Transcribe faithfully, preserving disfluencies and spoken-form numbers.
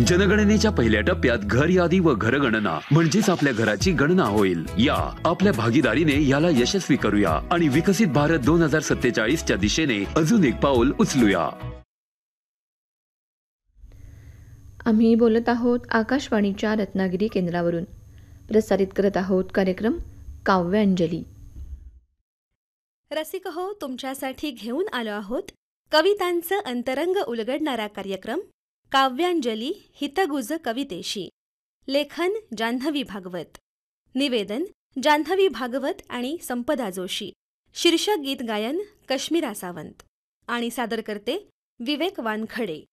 जनगणनेच्या पहिल्या टप्प्यात घर यादी व घरगणना म्हणजेच आपल्या घराची गणना होईल. या आपल्या भागीदारीने याला यशस्वी करूया आणि विकसित भारत दोन हजार सत्तेचाळीस च्या दिशेने अजून एक पाऊल उचलूया. आम्ही बोलत आहोत आकाशवाणीच्या रत्नागिरी केंद्रावरून. प्रसारित करत आहोत कार्यक्रम काव्यांजली. रसिक हो, तुमच्यासाठी घेऊन आलो आहोत कवितांचं अंतरंग उलगडणारा कार्यक्रम काव्यांजली हितगुज कवितेशी. लेखन जान्हवी भागवत, निवेदन जान्हवी भागवत आणि संपदा जोशी. शीर्षक गीत गायन कश्मीरा सावंत आणि सादर करते विवेक वानखडे.